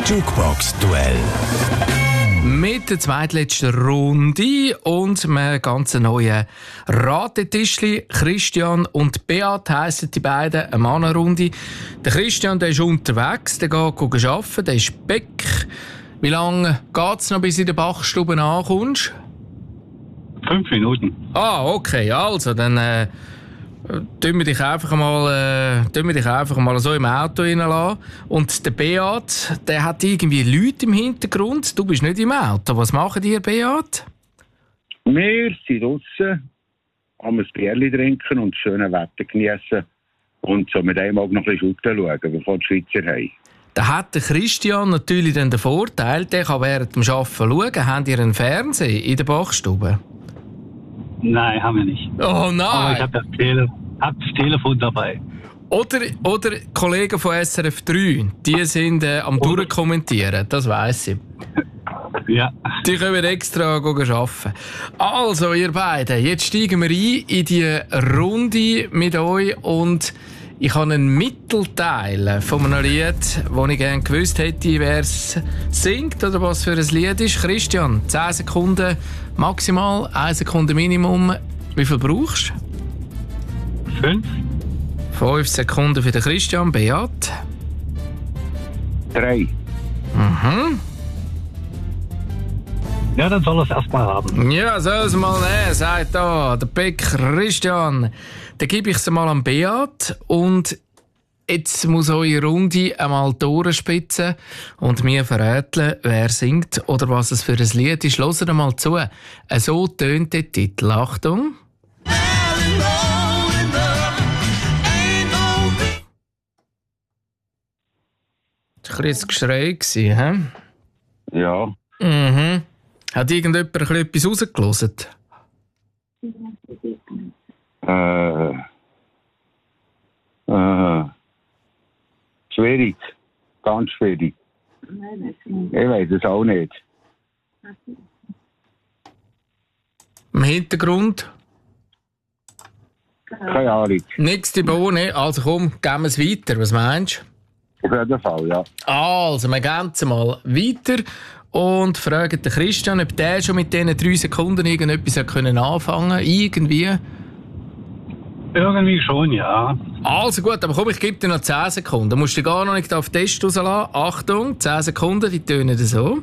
Jukebox-Duell. Mit der zweitletzten Runde und einem ganz neuen Ratetischli. Christian und Beat heissen die beiden, eine Mannenrunde. Der Christian, der ist unterwegs, der geht arbeiten, der ist Beck. Wie lange geht es noch, bis du in der Bachstube ankommst? 5 Minuten. Ah, okay, also dann tun wir dich einfach mal so im Auto reinlassen. Und der Beat, der hat irgendwie Leute im Hintergrund. Du bist nicht im Auto. Was machen die, Beat? Wir sind draussen, haben ein Bierchen trinken und das schöne Wetter genießen und so mit einem Auge noch ein bisschen schauen, bevor die Schweizer haben. Da hat der Christian natürlich dann den Vorteil, der kann während dem Arbeiten schauen. Habt ihr einen Fernseher in der Bachstube? Nein, haben wir nicht. Oh nein! Aber ich habe das Telefon dabei. Oder Kollegen von SRF 3, die sind am Durchkommentieren, das weiss ich. Ja. Die können extra arbeiten. Also, ihr beiden, jetzt steigen wir ein in die Runde mit euch und ich habe einen Mittelteil von einem Lied, wo ich gerne gewusst hätte, wer es singt oder was für ein Lied ist. Christian, 10 Sekunden maximal, 1 Sekunde Minimum. Wie viel brauchst du? 5. 5 Sekunden für den Christian. Beat? 3. Mhm. Ja, dann soll er es erstmal haben. Ja, soll es mal nehmen, sagt da der Beck Christian. Dann gebe ich es mal an Beat und jetzt muss eure Runde einmal durchspitzen und mir verraten, wer singt oder was es für ein Lied ist. Hört mal zu. So tönt der Titel. Achtung. Das war ein bisschen Geschrei, hä? Ja. Mhm. Hat irgendjemand etwas rausgelassen? Schwierig. Ganz schwierig. Ich weiß es auch nicht. Im Hintergrund? Keine Ahnung. Nichts die Bohne. Also komm, gehen wir es weiter. Was meinst du? Auf jeden Fall, ja. Also, wir gehen jetzt mal weiter und fragen den Christian, ob der schon mit diesen 3 Sekunden irgendetwas anfangen konnte. Irgendwie. Irgendwie schon, ja. Also gut, aber komm, ich gebe dir noch 10 Sekunden. Du musst dich gar noch nicht auf den Test rauslassen. Achtung, 10 Sekunden, die tönen so.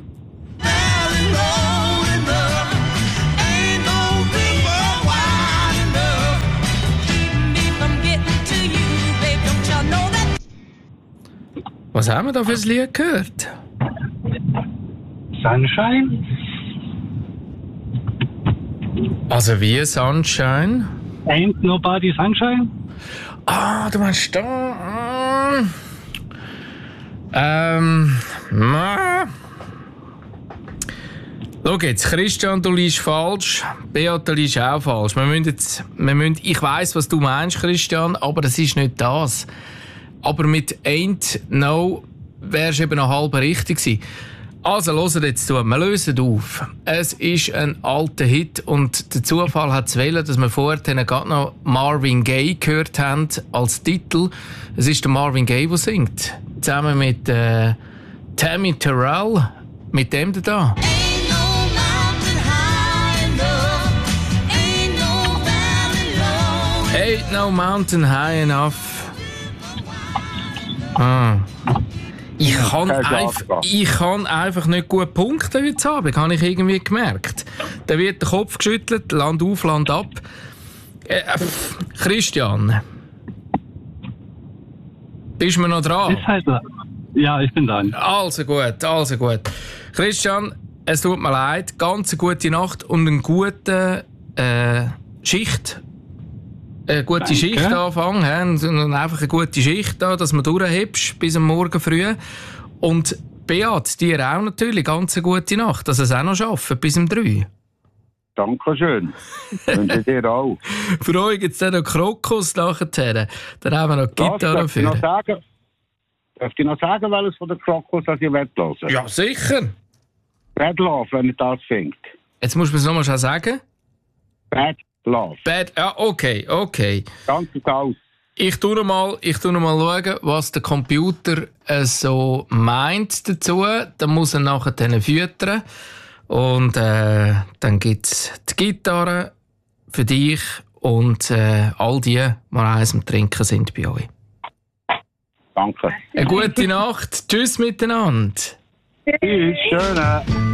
Was haben wir da für ein Lied gehört? Sunshine? Also wie Sunshine? Ain't Nobody Sunshine? Ah, du meinst da. Schau jetzt, Christian, du liegst falsch. Beat, du liegst auch falsch. Ich weiss, was du meinst, Christian, aber das ist nicht das. Aber mit Ain't No wärst du eben noch halb richtig gewesen. Also, hört jetzt zu. Wir lösen auf. Es ist ein alter Hit und der Zufall hat es wählen, dass wir vorher gerade noch Marvin Gaye gehört haben als Titel. Es ist der Marvin Gaye, der singt. Zusammen mit Tammy Terrell. Mit dem da. Ain't no mountain high enough. Ich kann einfach nicht gut punkten heute Abend, habe ich irgendwie gemerkt. Da wird der Kopf geschüttelt, Land auf, Land ab. Christian, bist du noch dran? Ja, ich bin dran. Also gut. Christian, es tut mir leid, ganz eine gute Nacht und eine gute Schicht. Eine gute Schicht anfangen, und einfach eine gute Schicht da, dass du durchhebst bis am Morgen früh. Und Beat, dir auch natürlich ganz eine gute Nacht, dass du es auch noch schaffen bis um 3. Dankeschön. Wünsche dir auch. Für euch gibt es dann noch Krokus nachher. Dann haben wir noch die Gitarre für. Darf ich noch sagen, welches von den Krokus ich hören will? Ja, sicher. Bad Love, wenn ihr das findet. Jetzt musst du es nochmal sagen. Bad Love. Okay. Ganz aus. Ich tu noch mal schauen, was der Computer so meint dazu. Dann muss er nachher dann füttern. Und dann gibt es die Gitarre für dich und all die, die eins am Trinken sind bei euch. Danke. Eine gute Nacht. Tschüss miteinander. Tschüss, schön.